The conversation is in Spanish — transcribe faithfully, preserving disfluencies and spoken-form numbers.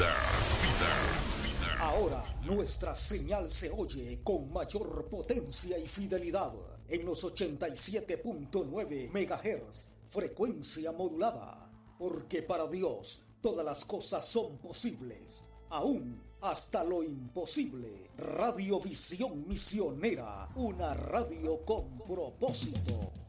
vida, vida, vida. Ahora nuestra señal se oye con mayor potencia y fidelidad en los ochenta y siete punto nueve megahertz, frecuencia modulada. Porque para Dios todas las cosas son posibles, aún hasta lo imposible. Radiovisión Misionera, una radio con propósito.